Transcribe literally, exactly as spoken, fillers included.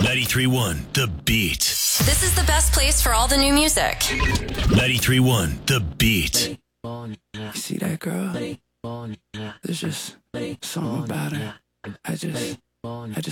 ninety-three point one The Beat. This is the best place for all the new music. ninety-three point one The Beat. You see that girl? There's just something about her. I just, I just